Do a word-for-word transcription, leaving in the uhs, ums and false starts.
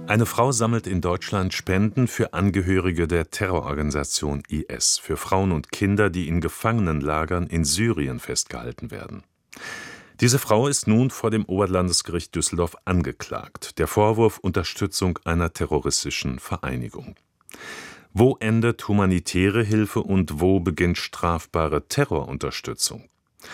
Eine Frau sammelt in Deutschland Spenden für Angehörige der Terrororganisation I S, für Frauen und Kinder, die in Gefangenenlagern in Syrien festgehalten werden. Diese Frau ist nun vor dem Oberlandesgericht Düsseldorf angeklagt. Der Vorwurf: Unterstützung einer terroristischen Vereinigung. Wo endet humanitäre Hilfe und wo beginnt strafbare Terrorunterstützung?